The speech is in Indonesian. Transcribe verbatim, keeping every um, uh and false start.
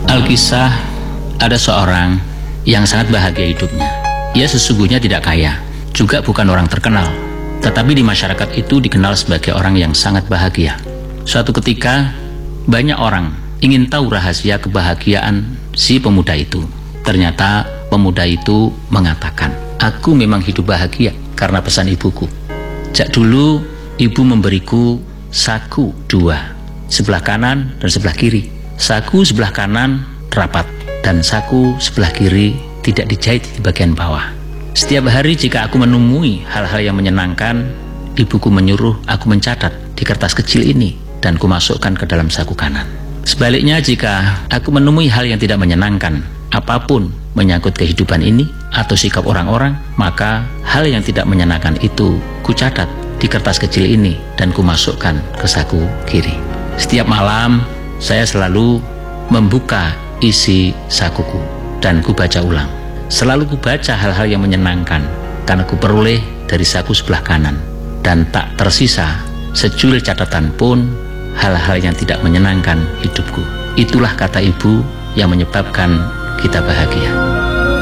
Alkisah, ada seorang yang sangat bahagia hidupnya. Ia sesungguhnya tidak kaya, juga bukan orang terkenal, tetapi di masyarakat itu dikenal sebagai orang yang sangat bahagia. Suatu ketika, banyak orang ingin tahu rahasia kebahagiaan si pemuda itu. Ternyata pemuda itu mengatakan, "Aku memang hidup bahagia karena pesan ibuku. Sejak dulu ibu memberiku saku dua, sebelah kanan dan sebelah kiri. Saku sebelah kanan rapat dan saku sebelah kiri tidak dijahit di bagian bawah. Setiap hari jika aku menemui hal-hal yang menyenangkan, ibuku menyuruh aku mencatat di kertas kecil ini dan kumasukkan ke dalam saku kanan. Sebaliknya jika aku menemui hal yang tidak menyenangkan, apapun menyangkut kehidupan ini atau sikap orang-orang, maka hal yang tidak menyenangkan itu kucatat di kertas kecil ini dan kumasukkan ke saku kiri. Setiap malam saya selalu membuka isi sakuku dan kubaca ulang. Selalu kubaca hal-hal yang menyenangkan karena kuperoleh dari saku sebelah kanan, dan tak tersisa secuil catatan pun hal-hal yang tidak menyenangkan hidupku." Itulah kata ibu yang menyebabkan kita bahagia.